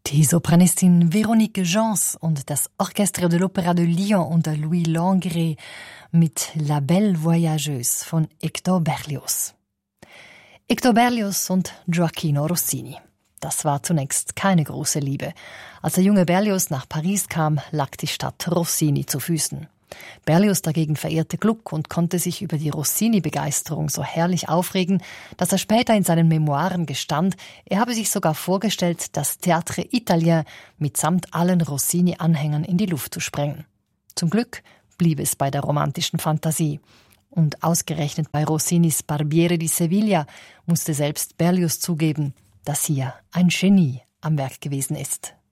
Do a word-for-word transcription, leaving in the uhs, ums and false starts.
Die Sopranistin Véronique Gens und das Orchestre de l'Opéra de Lyon unter Louis Langret mit La Belle Voyageuse von Hector Berlioz. Hector Berlioz und Gioacchino Rossini. Das war zunächst keine große Liebe. Als der junge Berlioz nach Paris kam, lag die Stadt Rossini zu Füßen. Berlioz dagegen verehrte Gluck und konnte sich über die Rossini-Begeisterung so herrlich aufregen, dass er später in seinen Memoiren gestand, er habe sich sogar vorgestellt, das Théâtre Italien mitsamt allen Rossini-Anhängern in die Luft zu sprengen. Zum Glück blieb es bei der romantischen Fantasie. Und ausgerechnet bei Rossinis Barbiere di Sevilla musste selbst Berlioz zugeben, dass hier ein Genie am Werk gewesen ist.